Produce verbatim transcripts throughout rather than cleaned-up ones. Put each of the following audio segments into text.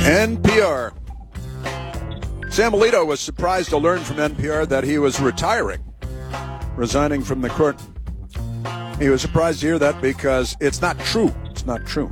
N P R. Sam Alito was surprised to learn from N P R that he was retiring, resigning from the court. He was surprised to hear that because it's not true. It's not true.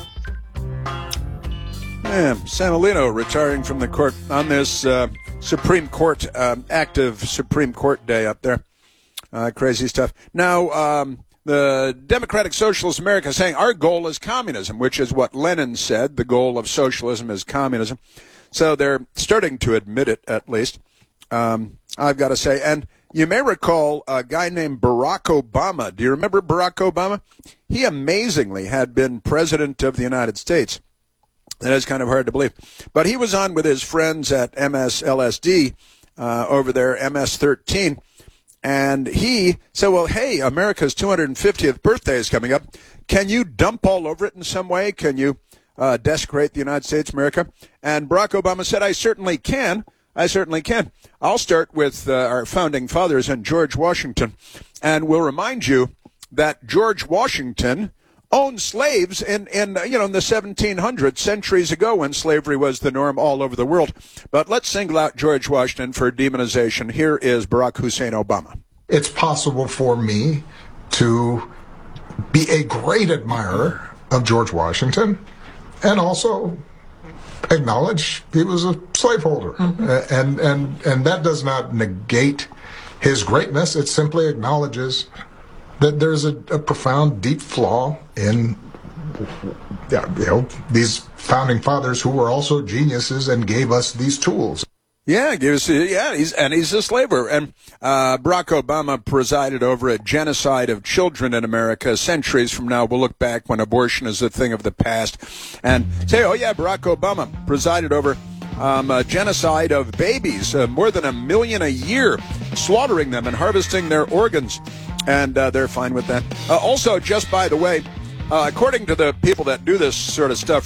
Yeah, Sam Alito retiring from the court on this uh, Supreme Court, um, active Supreme Court day up there. Uh, crazy stuff. Now, um, the Democratic Socialist America is saying our goal is communism, which is what Lenin said. The goal of socialism is communism. So they're starting to admit it, at least, um, I've got to say. And you may recall a guy named Barack Obama. Do you remember Barack Obama? He amazingly had been president of the United States. That is kind of hard to believe. But he was on with his friends at M S L S D uh, over there, M S thirteen. And he said, well, hey, America's two hundred fiftieth birthday is coming up. Can you dump all over it in some way? Can you uh, desecrate the United States, America? And Barack Obama said, I certainly can. I certainly can. I'll start with uh, our founding fathers and George Washington. And we'll remind you that George Washington owned slaves in, in, you know, in the seventeen hundreds, centuries ago, when slavery was the norm all over the world. But let's single out George Washington for demonization. Here is Barack Hussein Obama. It's possible for me to be a great admirer of George Washington and also acknowledge he was a slaveholder. Mm-hmm. And, and, and that does not negate his greatness. It simply acknowledges that there's a, a profound, deep flaw in, yeah, you know, these founding fathers who were also geniuses and gave us these tools. Yeah, gives yeah, he's and he's a slaver. And uh, Barack Obama presided over a genocide of children in America. Centuries from now, we'll look back when abortion is a thing of the past, and say, oh yeah, Barack Obama presided over um, a genocide of babies, uh, more than a million a year, slaughtering them and harvesting their organs. And uh, they're fine with that. Uh, also, just by the way, uh, according to the people that do this sort of stuff